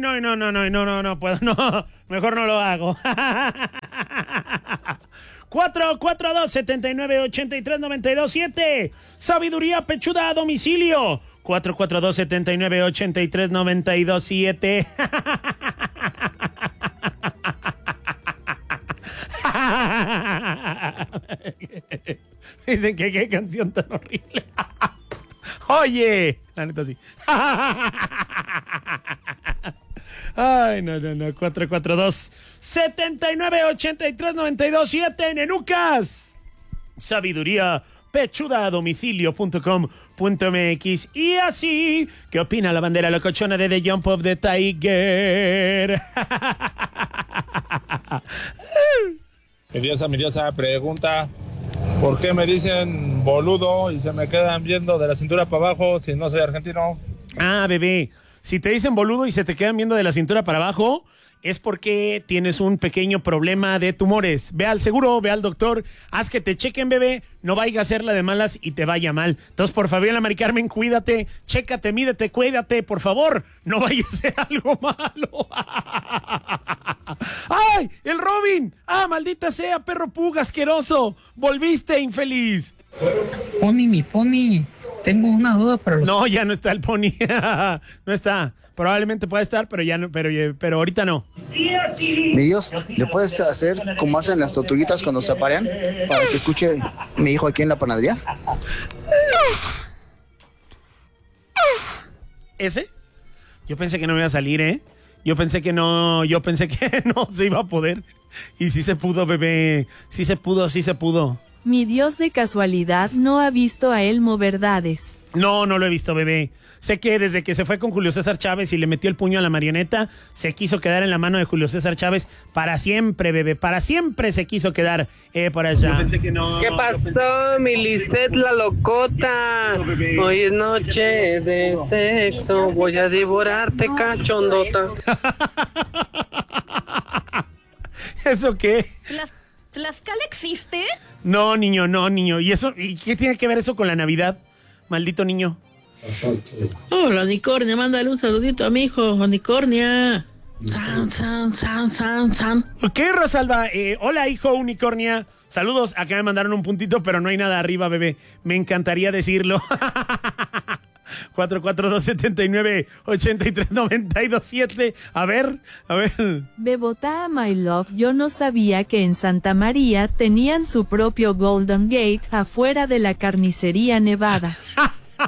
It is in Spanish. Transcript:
no puedo, no, mejor no lo hago. 442-79-83-92-7. Sabiduría pechuda a domicilio. 442-79-83-92-7. Dicen que qué canción tan horrible. Oye, la neta sí. Ay, no. 442-79-83-92-7, Nenucas. Sabiduría pechuda a domicilio.com.mx. Y así, ¿qué opina la bandera locochona de The Jump of the Tiger? Mi diosa pregunta: ¿por qué me dicen boludo y se me quedan viendo de la cintura para abajo si no soy argentino? Ah, bebé, si te dicen boludo y se te quedan viendo de la cintura para abajo, es porque tienes un pequeño problema de tumores. Ve al seguro, ve al doctor, haz que te chequen, bebé, no vaya a hacerla de malas y te vaya mal. Entonces, por favor, Mari Carmen, cuídate, chécate, mídete, cuídate, por favor, no vaya a ser algo malo. ¡Ay, el Robin! ¡Ah, maldita sea, perro puga asqueroso! ¡Volviste, infeliz! Pony, mi Pony, tengo una duda para los... No, ya no está el Pony. No está. Probablemente pueda estar, pero ya no, pero ahorita no. Mi Dios, ¿le puedes hacer como hacen las tortuguitas cuando se aparean para que escuche mi hijo aquí en la panadería? ¿Ese? Yo pensé que no me iba a salir, ¿eh? Yo pensé que no se iba a poder. Y sí se pudo, bebé. Sí se pudo. Mi Dios, de casualidad no ha visto a Elmo Verdades. No lo he visto, bebé. Sé que desde que se fue con Julio César Chávez y le metió el puño a la marioneta, se quiso quedar en la mano de Julio César Chávez para siempre, bebé. Para siempre se quiso quedar por allá. ¿Qué pasó, mi Lisette la locota? Hoy es noche de sexo, voy a devorarte, cachondota. ¿Eso qué? ¿Tlaxcala existe? No, niño. ¿Y qué tiene que ver eso con la Navidad? Maldito niño. Hola, Unicornia, mándale un saludito a mi hijo, Unicornia. San. Ok, Rosalba, hola, hijo Unicornia. Saludos, acá me mandaron un puntito, pero no hay nada arriba, bebé. Me encantaría decirlo. 442-79-83-92-7. A ver. Bebota, my love, yo no sabía que en Santa María tenían su propio Golden Gate afuera de la carnicería Nevada.